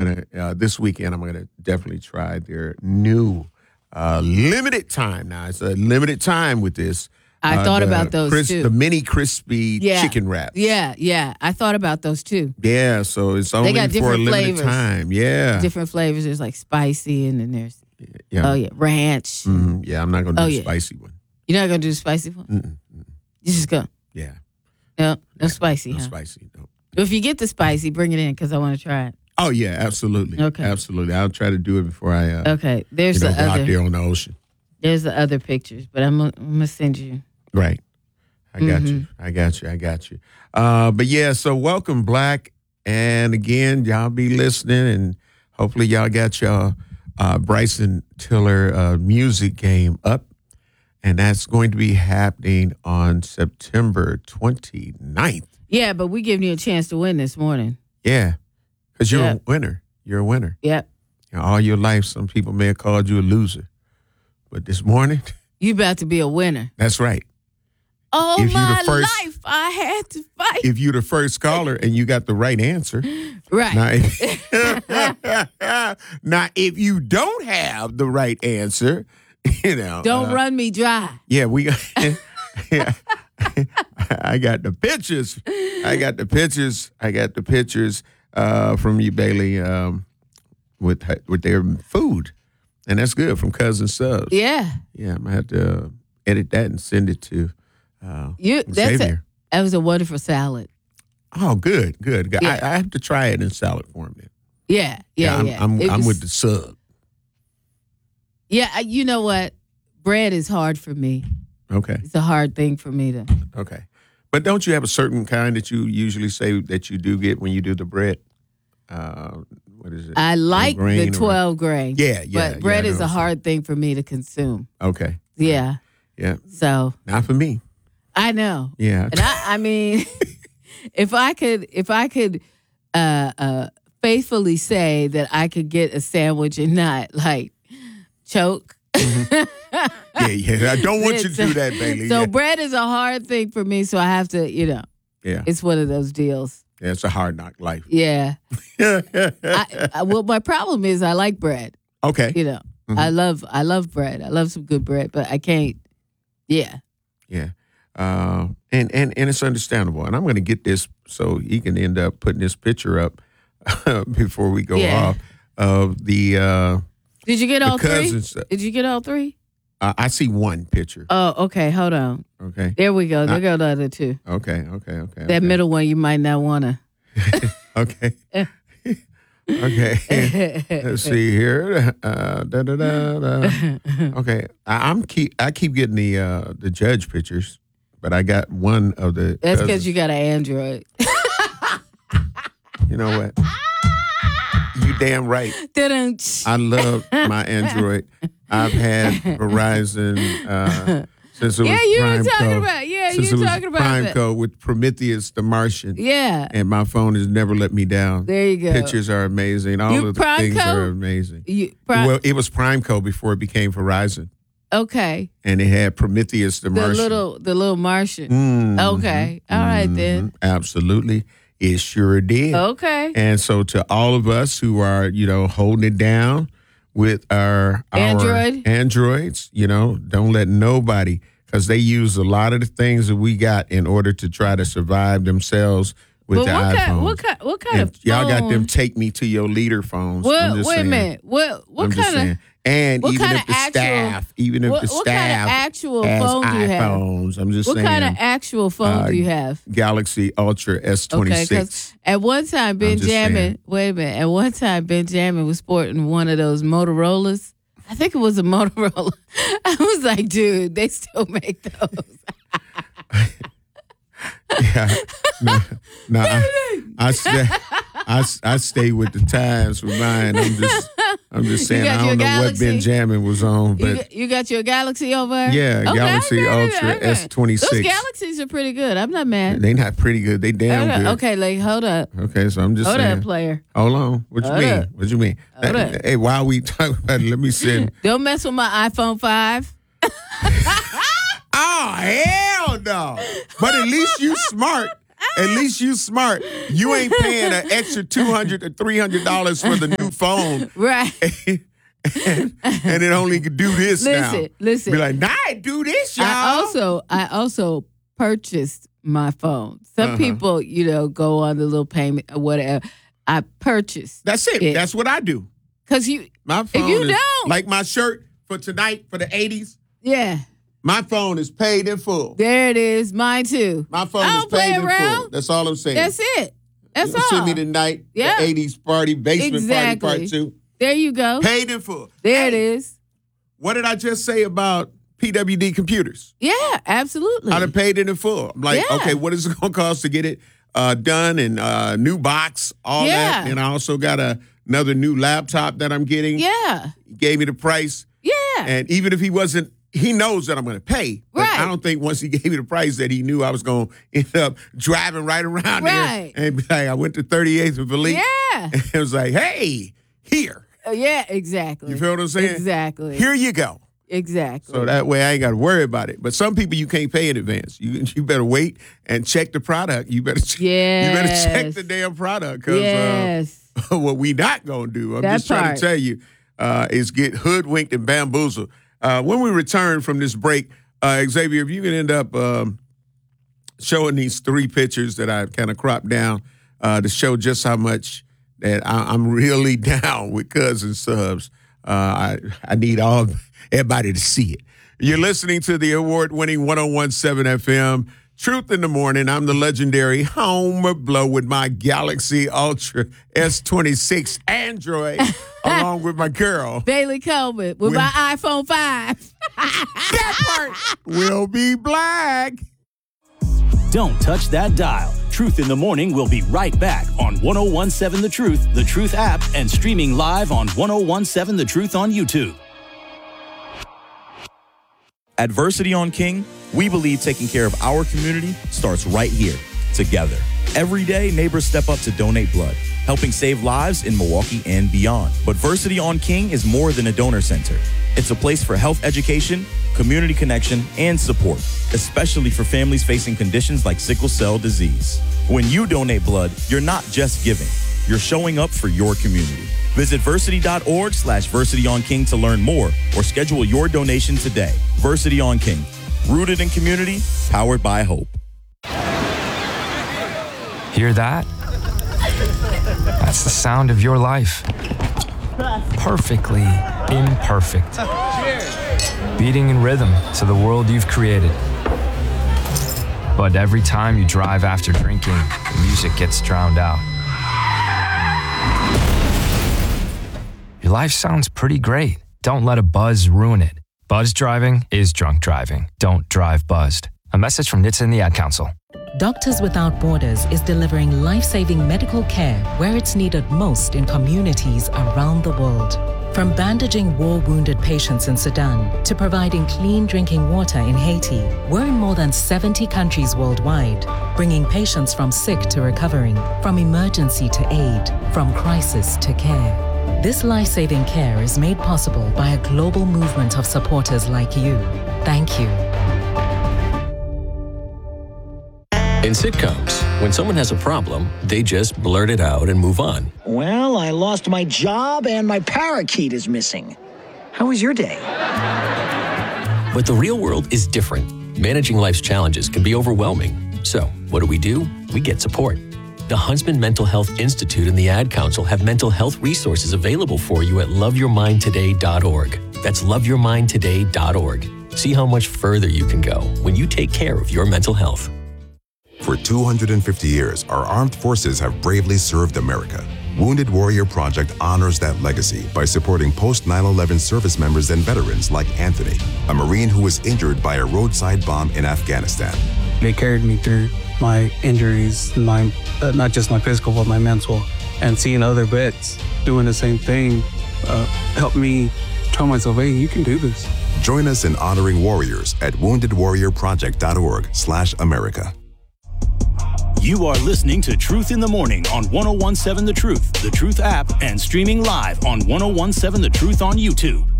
this weekend, I'm going to definitely try their new limited time. Now, it's a limited time with this. I thought about those too. The mini crispy chicken wraps. Yeah. I thought about those too. Yeah, so it's only for a limited flavors. Time. Yeah. Different flavors. There's like spicy and then there's, ranch. Mm-hmm. Yeah, I'm not going to do the spicy one. You're not going to do the spicy one? Mm-mm. You just go? Yeah. No spicy, No huh? spicy, no. If you get the spicy, bring it in because I want to try it. Oh, yeah, absolutely. Okay. Absolutely. I'll try to do it before I okay. There's go the out other. there on the ocean. There's the other pictures, but I'm going to send you. Right. I got you. I got you. But yeah, so welcome, Black. And again, y'all be listening, and hopefully y'all got your Bryson Tiller music game up. And that's going to be happening on September 29th. Yeah, but we giving you a chance to win this morning. Yeah, because you're a winner. You're a winner. Yep. You know, all your life, some people may have called you a loser. But this morning, you about to be a winner. That's right. All my life, I had to fight. If you're the first caller and you got the right answer. Right. Now, if you don't have the right answer, don't run me dry. Yeah, we got. I got the pictures. I got the pictures from you, Bailey, with their food, and that's good from Cousin Subs. Yeah. Yeah, I'm gonna have to edit that and send it to Xavier. That was a wonderful salad. Oh, good. Yeah. I have to try it in salad form then. Yeah. I'm with the sub. Yeah, you know what? Bread is hard for me. Okay. It's a hard thing for me to. Okay. But don't you have a certain kind that you usually say that you do get when you do the bread? What is it? I like the 12 grain. Yeah. But bread is a hard thing for me to consume. Okay. Yeah. Yeah. So. Not for me. I know. Yeah. And I mean, if I could faithfully say that I could get a sandwich and not like choke. Mm-hmm. Yeah. I don't want you to do that, Bailey. So bread is a hard thing for me, so I have to, Yeah. It's one of those deals. Yeah, it's a hard knock life. Yeah. Well, my problem is I like bread. Okay. Mm-hmm. I love bread. I love some good bread, but I can't. Yeah. Yeah. And it's understandable. And I'm going to get this so he can end up putting this picture up before we go off of the. Did you get all cousins. 3? Did you get all 3? I see one picture. Oh, okay. Hold on. Okay. There we go. There go the other 2. Okay. That middle one you might not want to. Okay. Okay. Let's see here. Okay. I keep getting the judge pictures, but I got one of the. That's because you got an Android. You know what? You damn right. I love my Android. I've had Verizon since it was Primeco with Prometheus the Martian. Yeah. And my phone has never let me down. There you go. Pictures are amazing. All of the things are amazing. Well, it was Primeco before it became Verizon. Okay. And it had Prometheus the Martian. The little Martian. Mm-hmm. Okay. All right then. Absolutely. It sure did. Okay. And so to all of us who are, holding it down with our Androids, don't let nobody, because they use a lot of the things that we got in order to try to survive themselves with the iPhone. What kind of phone? Y'all got them take me to your leader phones. Wait a minute. What kind of... And even if the staff what kind of actual has phone do you have? iPhones, I'm just saying. What kind of actual phone do you have? Galaxy Ultra S26. Okay, because at one time, Benjamin was sporting one of those Motorola's. I think it was a Motorola. I was like, dude, they still make those. Yeah. No, I stay with the times with mine. I'm just saying I don't know what Benjamin was on, but you got your Galaxy over? Yeah, okay, Galaxy Ultra S26. Those Galaxies are pretty good. I'm not mad. They not pretty good. They damn good. Okay, like hold up. Okay, so I'm just saying. Hold up, player. Hold on. What you mean? Hey, while we talk about it, let me send. Don't mess with my iPhone 5. Oh, hell no. But at least you smart. At least you smart. You ain't paying an extra $200 to $300 for the new phone. Right. and it only can do this now. Listen. Be like, nah, I do this, y'all. I also purchased my phone. Some people, go on the little payment or whatever. I purchased. That's it. That's what I do. Because my phone if you is, don't. like my shirt for tonight for the 80s. Yeah. My phone is paid in full. There it is. Mine too. My phone is paid in full. That's all I'm saying. That's it. That's all. Send me tonight, the 80s party, basement party part 2. There you go. Paid in full. There it is. What did I just say about PWD computers? Yeah, absolutely. I done paid it in full. I'm like, okay, what is it going to cost to get it done and new box, all that. And I also got another new laptop that I'm getting. Yeah. He gave me the price. Yeah. And even if he knows that I'm going to pay. But right. I don't think once he gave me the price that he knew I was going to end up driving right around there. And be like, I went to 38th and Philippe. Yeah. And it was like, hey, here. Yeah, exactly. You feel what I'm saying? Exactly. Here you go. Exactly. So that way I ain't got to worry about it. But some people you can't pay in advance. You better wait and check the product. You better check the damn product. Because what we not going to do, I'm just trying to tell you, is get hoodwinked and bamboozled. When we return from this break, Xavier, if you can end up showing these 3 pictures that I kind of cropped down to show just how much that I'm really down with Cousin Subs. I need everybody to see it. You're listening to the award-winning 101.7 FM, Truth in the Morning. I'm the legendary Homer Blow with my Galaxy Ultra S26 Android, along with my girl, Bailey Coleman, with my iPhone 5. That part will be black. Don't touch that dial. Truth in the Morning will be right back on 101.7 The Truth app, and streaming live on 101.7 The Truth on YouTube. At Versity on King, we believe taking care of our community starts right here, together. Every day, neighbors step up to donate blood, helping save lives in Milwaukee and beyond. But Versity on King is more than a donor center. It's a place for health education, community connection, and support, especially for families facing conditions like sickle cell disease. When you donate blood, you're not just giving, you're showing up for your community. Visit versity.org/VersityOnKing to learn more or schedule your donation today. Versity on King, rooted in community, powered by hope. Hear that? That's the sound of your life. Perfectly imperfect. Beating in rhythm to the world you've created. But every time you drive after drinking, the music gets drowned out. Your life sounds pretty great. Don't let a buzz ruin it. Buzz driving is drunk driving. Don't drive buzzed. A message from NHTSA and the Ad Council. Doctors Without Borders is delivering life-saving medical care where it's needed most in communities around the world. From bandaging war-wounded patients in Sudan to providing clean drinking water in Haiti, we're in more than 70 countries worldwide, bringing patients from sick to recovering, from emergency to aid, from crisis to care. This life-saving care is made possible by a global movement of supporters like you. Thank you. In sitcoms, when someone has a problem, they just blurt it out and move on. Well, I lost my job and my parakeet is missing. How was your day? But the real world is different. Managing life's challenges can be overwhelming. So, what do? We get support. The Huntsman Mental Health Institute and the Ad Council have mental health resources available for you at loveyourmindtoday.org. That's loveyourmindtoday.org. See how much further you can go when you take care of your mental health. For 250 years, our armed forces have bravely served America. Wounded Warrior Project honors that legacy by supporting post-9/11 service members and veterans like Anthony, a Marine who was injured by a roadside bomb in Afghanistan. They carried me through my injuries, not just my physical, but my mental. And seeing other vets doing the same thing helped me tell myself, hey, you can do this. Join us in honoring warriors at woundedwarriorproject.org/America. You are listening to Truth in the Morning on 101.7 The Truth app, and streaming live on 101.7 The Truth on YouTube.